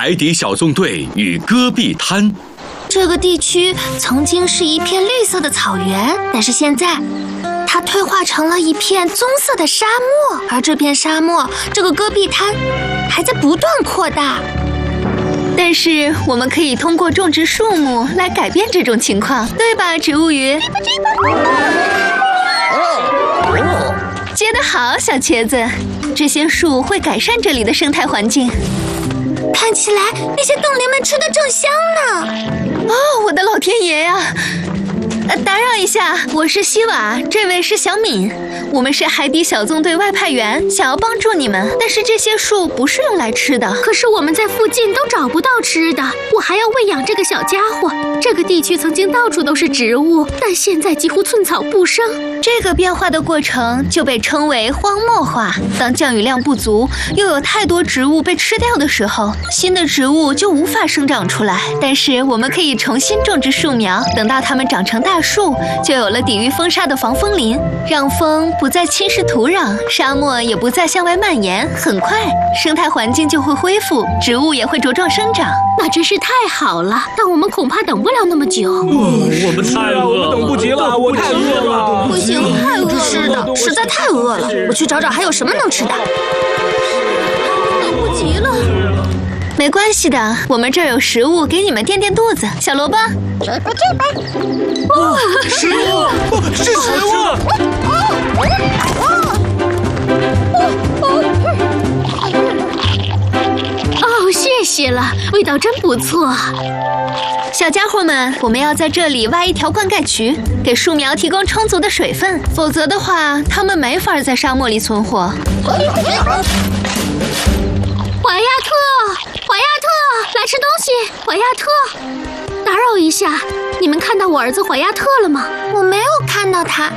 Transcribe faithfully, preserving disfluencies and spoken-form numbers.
海底小纵队与戈壁滩。 这个地区曾经是一片绿色的草原，但是现在它退化成了一片棕色的沙漠，而这片沙漠，这个戈壁滩还在不断扩大。 但是我们可以通过种植树木来改变这种情况，对吧，植物鱼？接得好，小茄子。这些树会改善这里的生态环境。 看起来那些冻灵们吃得正香呢。 哦，我的老天爷呀！呃，打扰一下，我是希瓦，这位是小敏，我们是海底小纵队外派员，想要帮助你们，但是这些树不是用来吃的。 可是我们在附近都找不到吃的，我还要喂养这个小家伙。这个地区曾经到处都是植物，但现在几乎寸草不生。 这个变化的过程就被称为荒漠化。当降雨量不足，又有太多植物被吃掉的时候，新的植物就无法生长出来。但是我们可以重新种植树苗，等到它们长成大树，就有了抵御风沙的防风林，让风不再侵蚀土壤，沙漠也不再向外蔓延。很快，生态环境就会恢复，植物也会茁壮生长。 那真是太好了，但我们恐怕等不了那么久。 哦、我们太饿了，我们等不及了，我太饿了。 不行，太饿了，吃的实在太饿了。我去找找还有什么能吃的。 等不及了。 没关系的，我们这儿有食物给你们垫垫肚子。小萝卜， 这边这边。 哦，食物，是食物。 哦，谢谢了，味道真不错。 小家伙们，我们要在这里挖一条灌溉渠，给树苗提供充足的水分，否则的话，它们没法在沙漠里存活。 怀亚特，怀亚特，来吃东西。怀亚特，打扰一下，你们看到我儿子怀亚特了吗？ 我没有看到他。